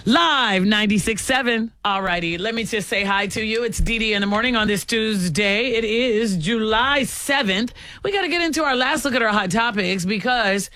Live 96.7. All righty, let me just say hi to you. It's Dee Dee in the morning on this Tuesday. It is July 7th. We got to get into our last look at our hot topics because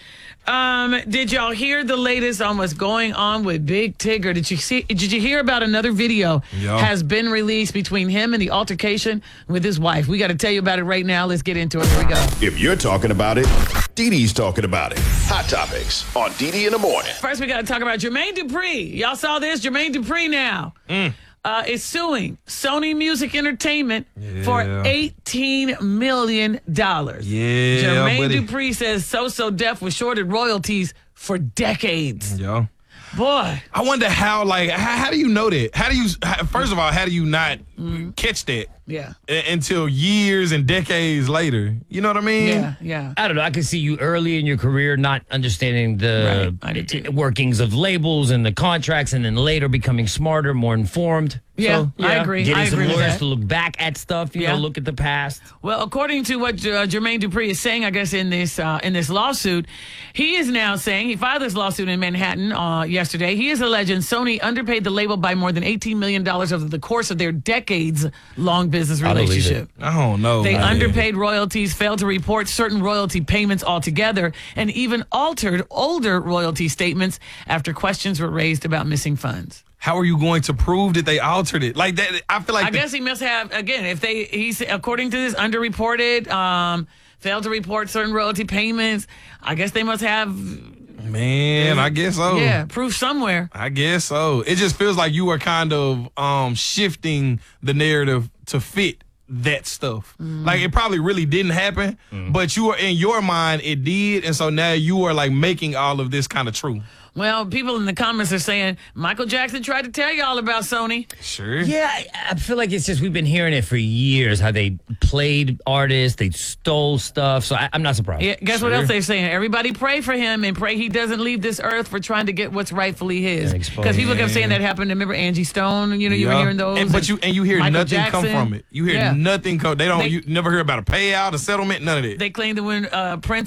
did y'all hear the latest on what's going on with Big Tigger? Did you hear about another video has been released between him and the altercation with his wife? We got to tell you about it right now. Let's get into it. Here we go. If you're talking about it, Dee Dee's talking about it. Hot Topics on Dee Dee in the morning. First, we got to talk about Jermaine Dupri. Y'all saw this? Jermaine Dupri now is suing Sony Music Entertainment for $18 million. Jermaine Dupri says So Def was shorted royalties for decades. Boy. I wonder how do you know that? First of all, how do you not catch that? Yeah. Until years and decades later. You know what I mean? Yeah. I don't know. I can see you early in your career not understanding the workings of labels and the contracts, and then later becoming smarter, more informed. Yeah, So, I agree. Getting some with lawyers that. to look back at stuff, you know, look at the past. Well, according to what Jermaine Dupri is saying, I guess in this lawsuit, he is now saying he filed this lawsuit in Manhattan yesterday. He is alleging Sony underpaid the label by more than $18 million over the course of their decades-long business relationship. I don't know. They underpaid royalties, failed to report certain royalty payments altogether, and even altered older royalty statements after questions were raised about missing funds. How are you going to prove that they altered it? Like that, I feel like I guess he must have, again, he's according to this, underreported, failed to report certain royalty payments. I guess they must have. Man, I guess so. Yeah, proof somewhere. I guess so. It just feels like you are kind of shifting the narrative to fit that stuff. Like it probably really didn't happen, but you are in your mind it did, and so now you are like making all of this kind of true. Well, people in the comments are saying Michael Jackson tried to tell y'all about Sony. Sure. Yeah, I feel like it's just we've been hearing it for years, how they played artists, they stole stuff, so I'm not surprised. Yeah, guess what else they're saying? Everybody pray for him and pray he doesn't leave this earth for trying to get what's rightfully his. Because people kept saying that happened. Remember Angie Stone? You know, you were hearing those. But you hear Michael nothing Jackson. come from it. You hear nothing come. You never hear about a payout, a settlement, none of that. They claim that when Prince